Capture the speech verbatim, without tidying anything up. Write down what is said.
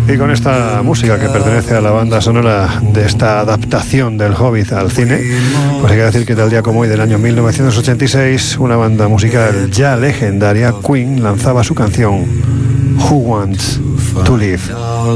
Y con esta música que pertenece a la banda sonora de esta adaptación del Hobbit al cine, pues hay que decir que tal día como hoy del año mil novecientos ochenta y seis, una banda musical ya legendaria, Queen, lanzaba su canción Who Wants to Live.